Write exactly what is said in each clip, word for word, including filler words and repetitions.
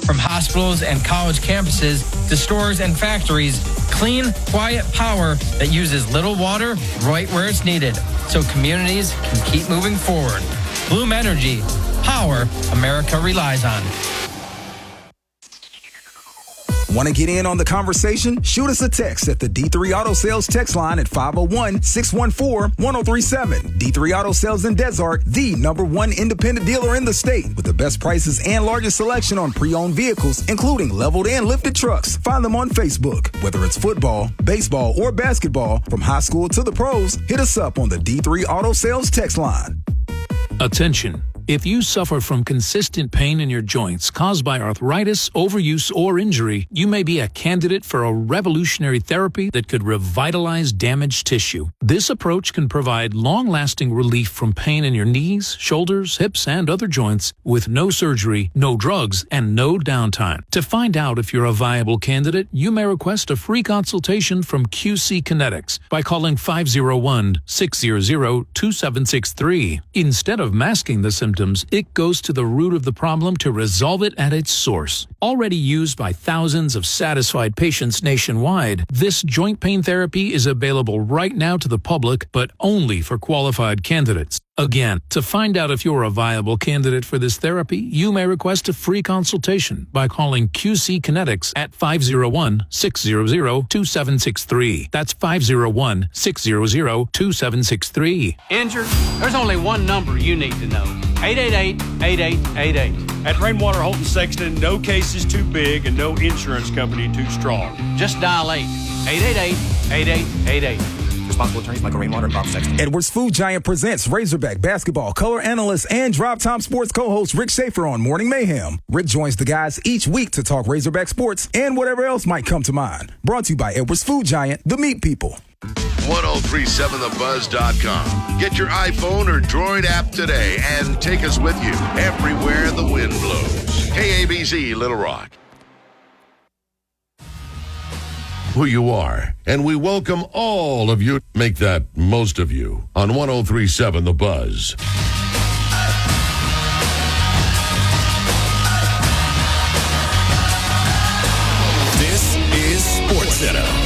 From hospitals and college campuses to stores and factories, clean, quiet power that uses little water right where it's needed so communities can keep moving forward. Bloom Energy, power America relies on. Want to get in on the conversation? Shoot us a text at the D three Auto Sales text line at five oh one, six one four, one oh three seven. D three Auto Sales in Desart, the number one independent dealer in the state with the best prices and largest selection on pre-owned vehicles, including leveled and lifted trucks. Find them on Facebook. Whether it's football, baseball, or basketball, from high school to the pros, hit us up on the D three Auto Sales text line. Attention. If you suffer from consistent pain in your joints caused by arthritis, overuse, or injury, you may be a candidate for a revolutionary therapy that could revitalize damaged tissue. This approach can provide long-lasting relief from pain in your knees, shoulders, hips, and other joints with no surgery, no drugs, and no downtime. To find out if you're a viable candidate, you may request a free consultation from Q C Kinetics by calling five oh one, six hundred, two seven six three. Instead of masking the symptoms, it goes to the root of the problem to resolve it at its source. Already used by thousands of satisfied patients nationwide, this joint pain therapy is available right now to the public, but only for qualified candidates. Again, to find out if you're a viable candidate for this therapy, you may request a free consultation by calling Q C Kinetics at five oh one, six hundred, two seven six three. That's five oh one, six hundred, two seven six three. Injured? There's only one number you need to know. eight eight eight, eight eight eight eight. At Rainwater Holton Sexton, no case is too big and no insurance company too strong. Just dial eight eight eight eight, eight eight eight eight. Responsible attorneys Michael Rainwater and Bob Sexton. Edwards Food Giant presents Razorback basketball color analyst and Drive Time Sports co-host Rick Schaefer on Morning Mayhem. Rick joins the guys each week to talk Razorback sports and whatever else might come to mind. Brought to you by Edwards Food Giant, the meat people. ten thirty-seven the buzz dot com. Get your iPhone or Droid app today and take us with you everywhere the wind blows. K A B Z Little Rock. Who you are, and we welcome all of you. Make that most of you on ten thirty-seven The Buzz. This is SportsCenter.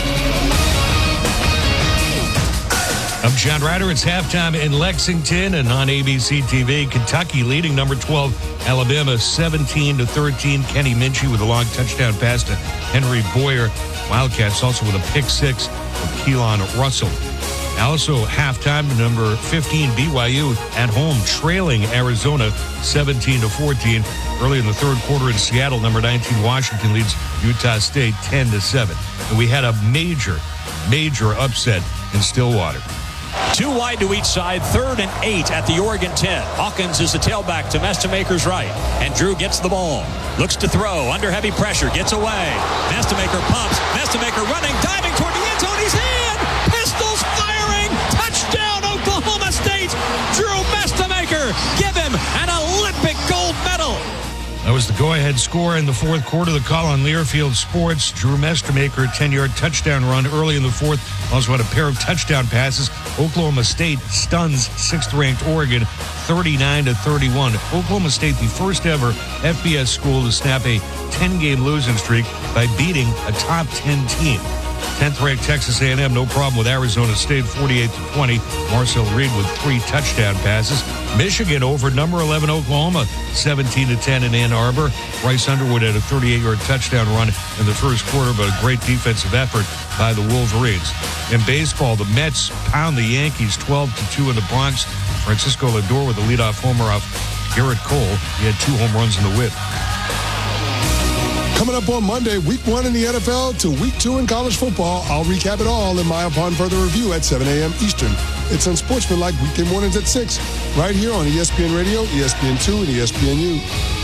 I'm John Ryder. It's halftime in Lexington and on A B C T V. Kentucky leading number twelve, Alabama seventeen to thirteen. Kenny Minchie with a long touchdown pass to Henry Boyer. Wildcats also with a pick six of Keelan Russell. Also halftime, number fifteen, B Y U at home trailing Arizona seventeen to fourteen. Early in the third quarter in Seattle, number nineteen, Washington leads Utah State ten to seven. And we had a major, major upset in Stillwater. Two wide to each side, third and eight at the Oregon ten. Hawkins is the tailback to Mestamaker's right. And Drew gets the ball. Looks to throw, under heavy pressure, gets away. Mestamaker pumps. Mestamaker running, diving toward the end zone. He's in! Pistols firing! Touchdown, Oklahoma State! Drew Mestamaker! Give him an Olympic gold medal! That was the go-ahead score in the fourth quarter. The call on Learfield Sports. Drew Mestamaker, ten-yard touchdown run early in the fourth. Also had a pair of touchdown passes. Oklahoma State stuns sixth-ranked Oregon thirty-nine to thirty-one. Oklahoma State, the first ever F B S school to snap a ten-game losing streak by beating a top ten team. tenth-ranked Texas A and M, no problem with Arizona State, forty-eight to twenty. Marcel Reed with three touchdown passes. Michigan over number eleven Oklahoma, seventeen to ten in Ann Arbor. Bryce Underwood had a thirty-eight-yard touchdown run in the first quarter, but a great defensive effort by the Wolverines. In baseball, the Mets pound the Yankees twelve to two in the Bronx. Francisco Lindor with a leadoff homer off Garrett Cole. He had two home runs in the whip. Coming up on Monday, week one in the N F L to week two in college football. I'll recap it all in my Upon Further Review at seven a.m. Eastern. It's Unsportsmanlike weekday mornings at six, right here on E S P N Radio, E S P N two, and E S P N U.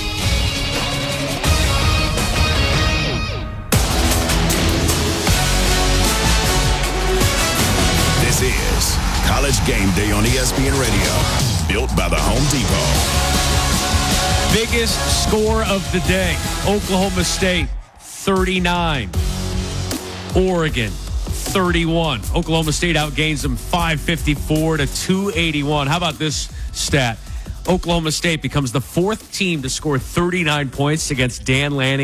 This is College Game Day on E S P N Radio, built by the Home Depot. Biggest score of the day, Oklahoma State, thirty-nine. Oregon, thirty-one. Oklahoma State outgains them five fifty-four to two eighty-one. How about this stat? Oklahoma State becomes the fourth team to score thirty-nine points against Dan Lanning